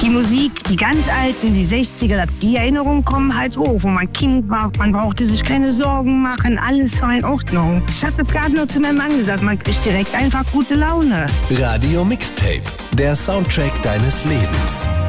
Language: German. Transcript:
Die Musik, die ganz alten, die 60er, die Erinnerungen kommen halt hoch, wo man Kind war, man brauchte sich keine Sorgen machen, alles war in Ordnung. Ich habe das gerade nur zu meinem Mann gesagt, man kriegt direkt einfach gute Laune. Radio Mixtape, der Soundtrack deines Lebens.